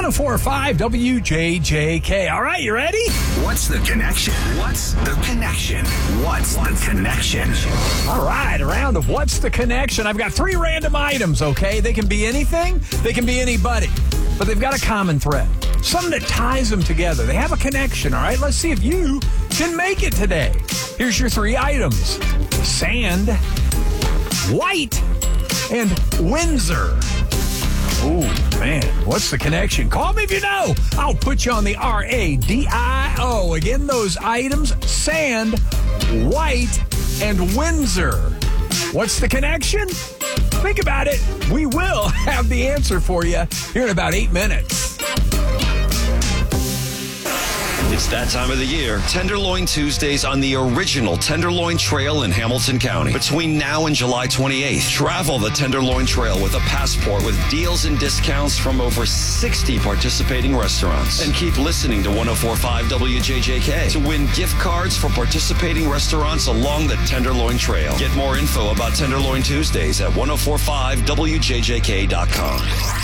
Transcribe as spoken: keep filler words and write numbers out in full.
oh four point five W J J K. All right, you ready? What's the connection? What's the connection? What's the connection? All right, a round of What's the Connection. I've got three random items, okay? They can be anything. They can be anybody. But they've got a common thread. Something that ties them together. They have a connection, all right? Let's see if you can make it today. Here's your three items. Sand, white, and Windsor. Oh, man, what's the connection? Call me if you know. I'll put you on the R A D I O. Again, those items, sand, white, and Windsor. What's the connection? Think about it. We will have the answer for you here in about eight minutes. It's that time of the year. Tenderloin Tuesdays on the original Tenderloin Trail in Hamilton County. Between now and July twenty-eighth, travel the Tenderloin Trail with a passport with deals and discounts from over sixty participating restaurants. And keep listening to one oh four point five W J J K to win gift cards for participating restaurants along the Tenderloin Trail. Get more info about Tenderloin Tuesdays at ten forty-five W J J K dot com.